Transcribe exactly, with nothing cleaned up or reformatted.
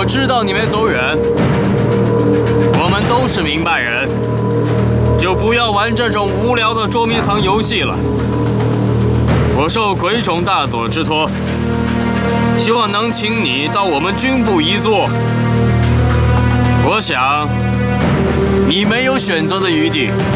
知道你没走远，我们都是明白人，就不要玩这种无聊的捉迷藏游戏了。我受鬼冢大佐之托，希望能请你到我们军部一坐。我想，你没有选择的余地。